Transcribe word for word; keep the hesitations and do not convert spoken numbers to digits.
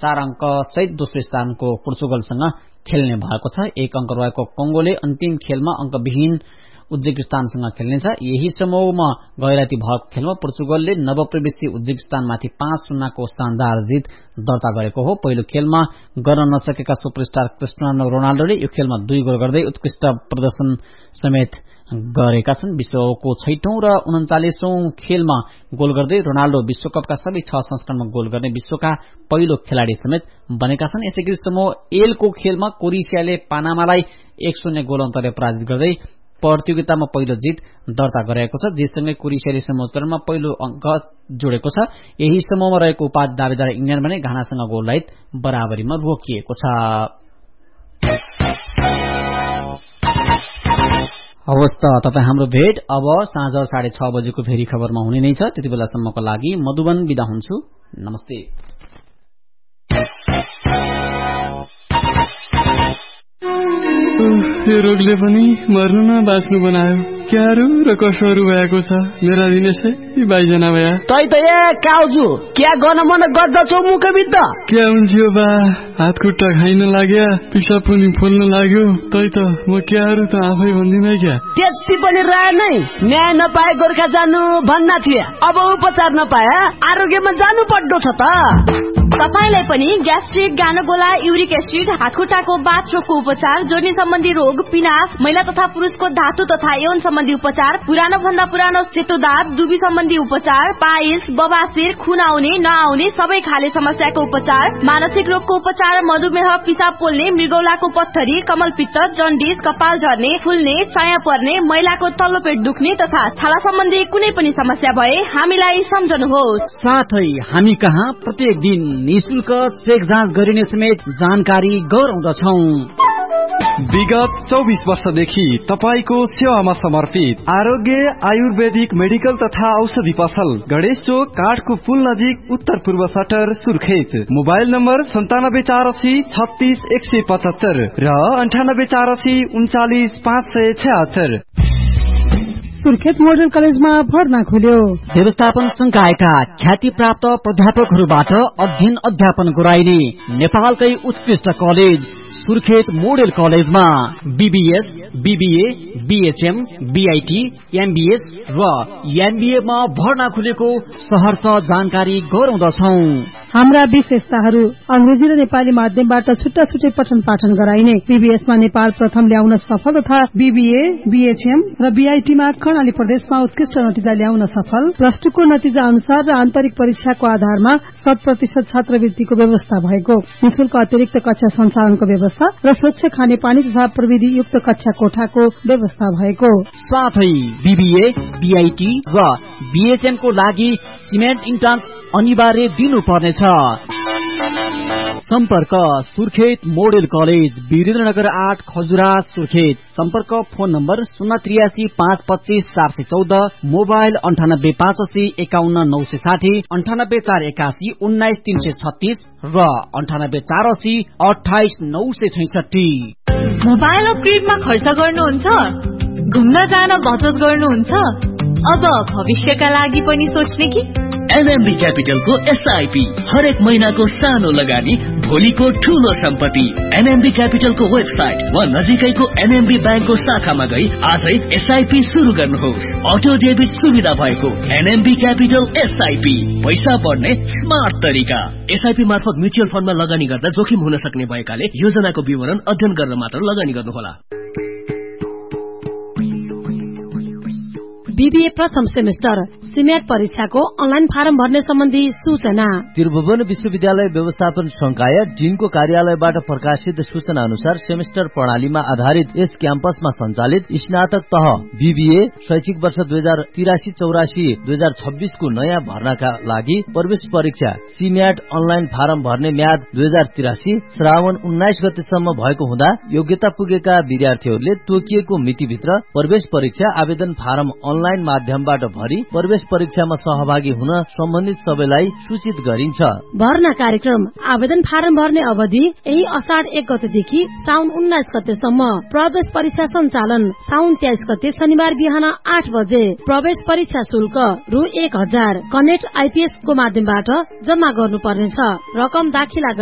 चार अंक सहित दोस्रो स्थानको पोर्चुगलसँग खेल्ने भएको छ। एक अंक रहेको कंगोले अन्तिम खेलमा अंकविहीन उज्बेकिस्तानसँग खेल्नेछ। यही समूहमा गैराती भएको खेलमा पोर्चुगलले नवप्रवेशी उज्बेकिस्तानमाथि पाँच शून्यको शानदार जित दर्ता गरेको हो। पहिलो खेलमा गर्न नसकेका सुपरस्टार क्रिस्टियानो रोनाल्डोले यो खेलमा दुई गोल गर्दै उत्कृष्ट प्रदर्शन समेत गरेका छन्। विश्वको छैटौं र उन्चालीसौं खेलमा गोल गर्दै रोनाल्डो विश्वकपका सबै छ संस्करणमा गोल गर्ने विश्वका पहिलो खेलाड़ी समेत बनेका छन्। यसैगरी समूह एलको खेलमा क्रोएसियाले पानामालाई एक शून्य गोल अन्तरले पराजित गर्दै प्रतियोगितामा पहिलो जित दर्ता गरेको छ, जससँगै क्रोएसियाले समूह चरणमा पहिलो अंक जोडेको छ। यही समूहमा रहेको उपाधि दावेदार इङ्ल्याण्ड भने घानासँग गोलरहित बराबरीमा रोकिएको छ। हवस् त तपाईँ हाम्रो भेट अब साँझ साढे छ बजेको फेरि खबरमा हुने नै छ। त्यति बेलासम्मको लागि मधुबन बिदा हुन्छु। नमस्ते। यो रोगले पनि मर्नु न बाँच्नु बनायो। क्यारो र कसोहरू भएको छ मेरा दिनेशै बाइजना भया। तै त ए काउजु क्या गर्न मन गर्दछौ मुखबिद? क्या हुन्छ बा, हात खुट्टा खाइन लाग्या, पिसाब पनि फुल्न लाग्यो। तै त म क्यारो त आफै भन्दिन क्या। त्यति पनि राय नै न्याय नपाए गोर्खा जानु भन्ना थिए। अब उपचार नपाए आरोग्यमा जानु पर्दो छ त। तपाईलाई पनि ग्यास्ट्रिक, गानोगोला, युरिक एसिड, हातखुट्टाको बाथरोगको उपचार, जोर्नी सम्बन्धी रोग, पिनास, महिला तथा पुरुषको धातु तथा यौन सम्बन्धी उपचार, पुरानो भन्दा पुरानो सेतो दाँत, दुबी सम्बन्धी उपचार, पाइल्स, बबासिर, खुन आउने नआउने सबै खाले समस्याको उपचार, मानसिक रोगको उपचार, मधुमेह, पिसाब पोल्ने, मृगौलाको पत्थरी, कमलपित्त, जन्डिस, कपाल झर्ने, फुल्ने, चाया पर्ने, महिलाको तल्लो पेट दुख्ने तथा छाला सम्बन्धी कुनै पनि समस्या भए हामीलाई सम्झनुहोस्। साथै हामी कहाँ प्रत्येक दिन निशुल्क चेक जाँच गरिने समेत जानकारी गराउँदछौ। विगत चौबीस वर्षदेखि तपाईको सेवामा समर्पित आरोग्य आयुर्वेदिक मेडिकल तथा औषधि पसल, गणेश चोक, काठको पुल नजिक, उत्तर पूर्व सटर, सुर्खेत। मोबाइल नम्बर सन्तानब्बे चार असी छत्तीस एक सय पचहत्तर र अन्ठानब्बे चार असी उन्चालिस पाँच सय छहत्तर। सुर्खेत मोडल कलेजमा भर्ना खुल्यो। व्यवस्थापन संकायका ख्याति प्राप्त प्राध्यापकहरूबाट अध्ययन अध्यापन गराइने नेपालकै उत्कृष्ट कलेज सुर्खेत मोडल कलेजमा BBS, BBA, BHM, BIT, MBS र एमबीए मा भर्ना खुलेको सहर्ष जानकारी गराउँदछौ। हाम्रा विशेषताहरू अंग्रेजी र नेपाली माध्यमबाट छुट्टा छुट्टै पठन पाठन गराइने, बीबीएस मा नेपाल प्रथम ल्याउन सफल तथा बीबीए, बीएचएम र बीआईटी मा कर्णाली प्रदेशमा उत्कृष्ट नतिजा ल्याउन सफल, प्लस टू को नतिजा अनुसार र आन्तरिक परीक्षाको आधारमा शत प्रतिशत छात्रवृत्तिको व्यवस्था भएको, निशुल्क अतिरिक्त कक्षा सञ्चालनको व्यवस्था र स्वच्छ खानेपानी तथा प्रविधि युक्त कक्षा कोठाको व्यवस्था भएको। साथै बीबीए, बीआईटी र बीएचएम को लागि सिमेन्ट इन्ट्रान्स अनिवार्य दिनुपर्नेछ। सम्पर्क सुर्खेत मोडल कलेज, वीरेन्द्रनगर आठ, खजुरा, सुर्खेत। सम्पर्क फोन नम्बर शून्य त्रियासी पाँच पच्चीस चार सय चौध, मोबाइल अन्ठानब्बे पाँच असी एकाउन्न नौ सय साठी, अन्ठानब्बे चार एकासी उन्नाइस तीन सय छत्तीस र अन्ठानब्बे चार असी अठाइस नौ सय छैसठी। मोबाइल अपग्रेडमा खर्च गर्नुहुन्छ? घुम्न जान बचत गर्नुहुन्छ? अब भविष्यका लागि पनि सोच्ने कि? एनएमबी क्यापिटलको एसआईपी हरेक महिनाको सानो लगानी भोलिको ठूलो सम्पत्ति। एनएमबी क्यापिटलको वेबसाइट वा नजिकैको एनएमबी ब्याङ्कको शाखामा गई आजै एसआईपी शुरू गर्नुहोस्। अटो डेबिट सुविधा भएको एनएमबी क्यापिटल एसआईपी, पैसा बढ्ने स्मार्ट तरिका। एसआईपी मार्फत म्युचुअल फण्डमा लगानी गर्दा जोखिम हुन सक्ने भएकाले योजनाको विवरण अध्ययन गरेर मात्र लगानी गर्नुहोला। बीबीए प्रथम सेमेस्टर सिमेट परीक्षाको अनलाइन फारम भर्ने सम्बन्धी सूचना। त्रिभुवन विश्वविद्यालय व्यवस्थापन संकाय डिनको कार्यालयबाट प्रकाशित सूचना अनुसार सेमेस्टर प्रणालीमा आधारित यस क्याम्पसमा सञ्चालित स्नातक तह बीबीए शैक्षिक वर्ष दुई हजार तिरासी चौरासी दुई हजार छब्बीस को नयाँ भर्नाका लागि प्रवेश परीक्षा सिम्याट अनलाइन फारम भर्ने म्याद दुई हजार तिरासी श्रावण उन्नाइस गतेसम्म भएको हुँदा योग्यता पुगेका विद्यार्थीहरूले तोकिएको मितिभित्र प्रवेश परीक्षा आवेदन फारम अनलाइन माध्यमबाट भरी प्रवेश परीक्षामा सहभागी हुन सम्बन्धित सबैलाई सूचित गरिन्छ। भर्ना कार्यक्रम आवेदन फारम भर्ने अवधि यही असार एक गतेदेखि साउन उन्नाइस गतेसम्म। प्रवेश परीक्षा सञ्चालन साउन तेइस गते शनिबार बिहान आठ बजे। प्रवेश परीक्षा शुल्क रु एक हजार कनेक्ट आइपीएस को माध्यमबाट जम्मा गर्नुपर्नेछ। रकम दाखिला